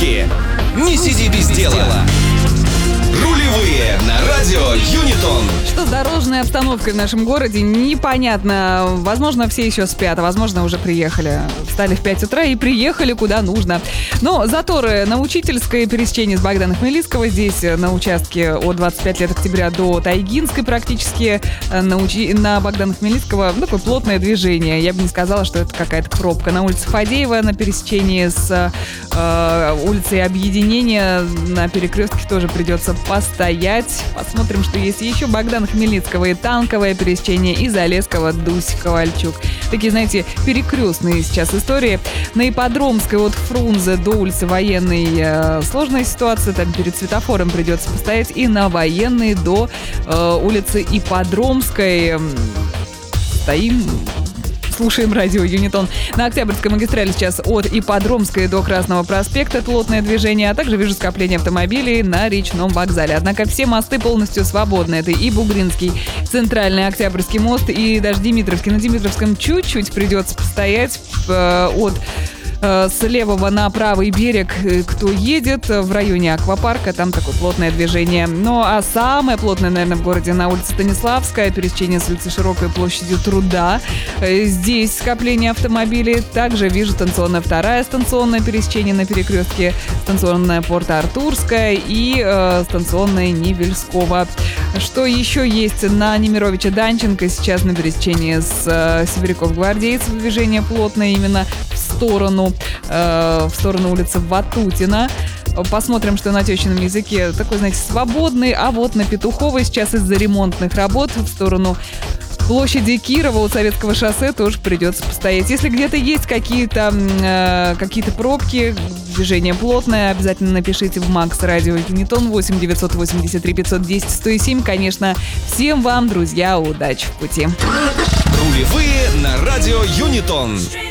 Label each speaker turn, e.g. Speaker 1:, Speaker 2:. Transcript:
Speaker 1: пробки. Не сиди без дела. Рулевые на радио Юнитон.
Speaker 2: Что с дорожной обстановкой в нашем городе, непонятно. Возможно, все еще спят, а возможно, уже приехали. Встали в 5 утра и приехали куда нужно. Но заторы на Учительской, пересечении с Богдана Хмельницкого. Здесь на участке от 25 лет октября до Тайгинской практически. На Богдана Хмельницкого такое плотное движение. Я бы не сказала, что это какая-то пробка. На улице Фадеева на пересечении с улицей Объединения на перекрестке тоже придется постоять. Посмотрим, что есть еще. Богдана Хмельницкого и Танковое пересечение, и Залесского, Дусь-Ковальчук. Такие, знаете, перекрестные сейчас истории. На Ипподромской от Фрунзе до улицы Военной сложная ситуация. Там перед светофором придется постоять. И на Военной до улицы Ипподромской стоим. Слушаем радио Юнитон. На Октябрьской магистрали сейчас от Ипподромской до Красного проспекта плотное движение, а также вижу скопление автомобилей на Речном вокзале. Однако все мосты полностью свободны. Это и Бугринский, Центральный Октябрьский мост, и даже Димитровский. На Димитровском чуть-чуть придется постоять от с левого на правый берег, кто едет в районе аквапарка, там такое плотное движение. Ну, а самое плотное, наверное, в городе на улице Станиславская, пересечение с улицы Широкой площадью Труда. Здесь скопление автомобилей. Также вижу станционная вторая станционное пересечение на перекрестке, станционная Порто-Артурская и станционная Невельского. Что еще есть на Немировича-Данченко? Сейчас на пересечении с Сибиряков-Гвардейцев движение плотное именно в сторону улицы Ватутина. Посмотрим, что на тещином языке такой, знаете, свободный. А вот на Петуховой сейчас из-за ремонтных работ в сторону площади Кирова у Советского шоссе тоже придется постоять. Если где-то есть какие-то пробки, движение плотное, обязательно напишите в Макс Радио Юнитон 8 983 510 107. Конечно, всем вам, друзья, удачи в пути.
Speaker 1: Рулевые на радио Юнитон.